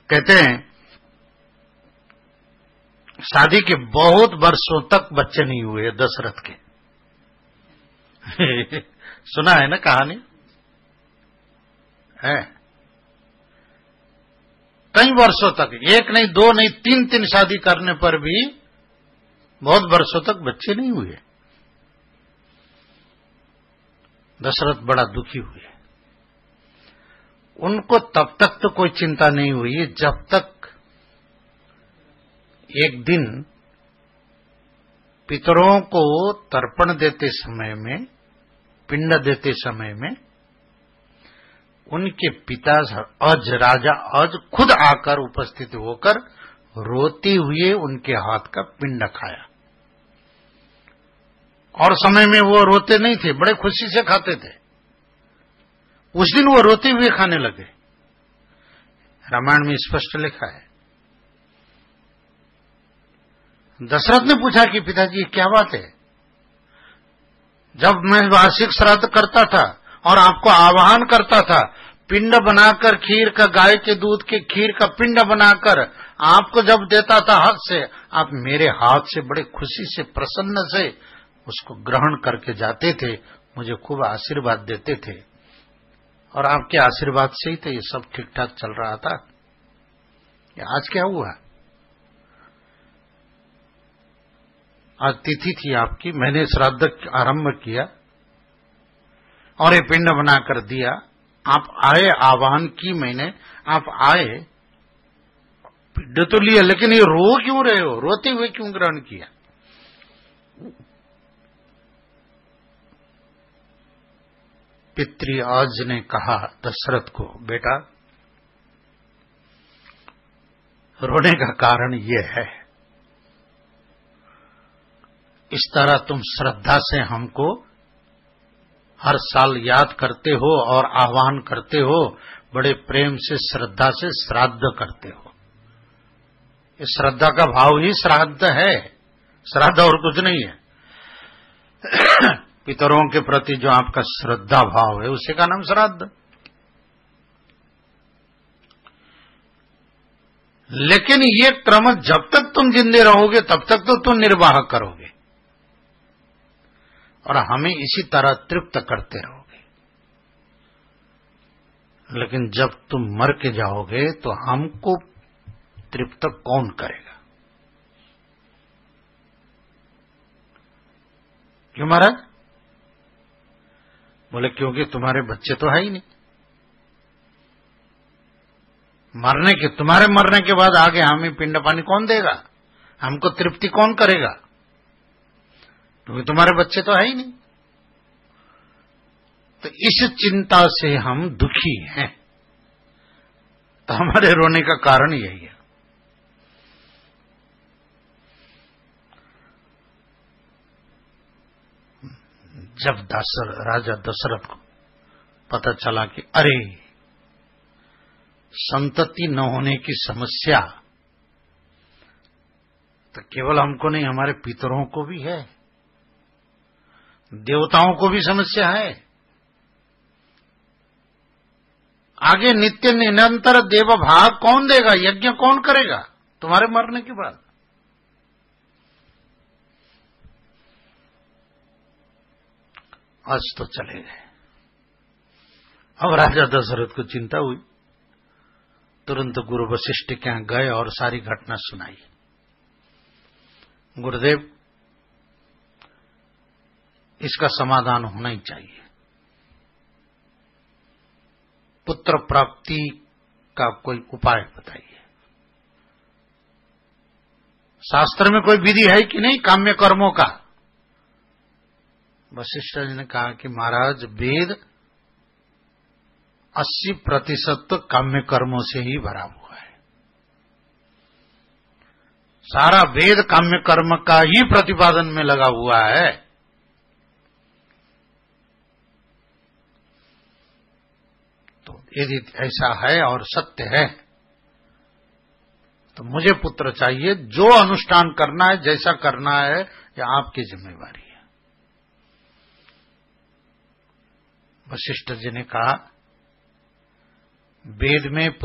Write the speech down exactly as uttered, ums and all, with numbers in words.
कहते हैं शादी के बहुत वर्षों तक बच्चे नहीं हुए दशरथ के। सुना है ना कहानी है? कई वर्षों तक, एक नहीं दो नहीं तीन तीन शादी करने पर भी बहुत वर्षों तक बच्चे नहीं हुए। दशरथ बड़ा दुखी हुए। उनको तब तक तो कोई चिंता नहीं हुई जब तक एक दिन पितरों को तर्पण देते समय में, पिंड देते समय में उनके पिता अज, राजा अज खुद आकर उपस्थित होकर रोते हुए उनके हाथ का पिंड खाया। और समय में वो रोते नहीं थे, बड़े खुशी से खाते थे। उस दिन वो रोते हुए खाने लगे। रामायण में स्पष्ट लिखा है। दशरथ ने पूछा कि पिताजी क्या बात है? जब मैं वार्षिक श्राद्ध करता था और आपको आह्वान करता था, पिंड बनाकर खीर का, गाय के दूध के खीर का पिंड बनाकर आपको जब देता था हाथ से, आप मेरे हाथ से बड़े खुशी से, प्रसन्न से उसको ग्रहण करके जाते थे, मुझे खूब आशीर्वाद देते थे, और आपके आशीर्वाद से ही तो ये सब ठीक ठाक चल रहा था। ये आज क्या हुआ? आज तिथि थी आपकी, मैंने श्राद्ध आरंभ किया और ये पिंड बनाकर दिया, आप आए, आह्वान की मैंने, आप आए, पिंड तो लिया, लेकिन ये रो क्यों रहे हो? रोते हुए क्यों ग्रहण किया? पितृ आज ने कहा दशरथ को, बेटा रोने का कारण ये है, इस तरह तुम श्रद्धा से हमको हर साल याद करते हो और आह्वान करते हो, बड़े प्रेम से श्रद्धा से श्राद्ध करते हो। इस श्रद्धा का भाव ही श्राद्ध है, श्राद्ध और कुछ नहीं है। पितरों के प्रति जो आपका श्रद्धा भाव है उसी का नाम श्राद्ध। लेकिन ये क्रम जब तक तुम जिंदे रहोगे तब तक तो तुम निर्वाह करोगे और हमें इसी तरह तृप्त करते रहोगे। लेकिन जब तुम मर के जाओगे तो हमको तृप्त कौन करेगा? क्यों महाराज? बोले क्योंकि तुम्हारे बच्चे तो है ही नहीं। मरने के तुम्हारे मरने के बाद आगे हमें पिंड पानी कौन देगा? हमको तृप्ति कौन करेगा? क्योंकि तुम्हारे बच्चे तो है ही नहीं। तो इस चिंता से हम दुखी हैं। तो हमारे रोने का कारण यही है। जब दशरथ राजा दशरथ को पता चला कि अरे संतति न होने की समस्या तो केवल हमको नहीं, हमारे पितरों को भी है, देवताओं को भी समस्या है। आगे नित्य निरंतर देव भाग कौन देगा? यज्ञ कौन करेगा तुम्हारे मरने के बाद? आज तो चले गए। अब राजा दशरथ को चिंता हुई, तुरंत गुरु वशिष्ठ के यहां गए और सारी घटना सुनाई। गुरुदेव, इसका समाधान होना ही चाहिए। पुत्र प्राप्ति का कोई उपाय बताइए। शास्त्र में कोई विधि है कि नहीं काम्य कर्मों का? वशिष्ठ जी ने कहा कि महाराज, वेद अस्सी प्रतिशत तो काम्य कर्मों से ही भरा हुआ है। सारा वेद काम्य कर्म का ही प्रतिपादन में लगा हुआ है। तो यदि ऐसा है और सत्य है तो मुझे पुत्र चाहिए। जो अनुष्ठान करना है, जैसा करना है, यह आपकी जिम्मेवारी है। वशिष्ठ जी ने कहा, वेद में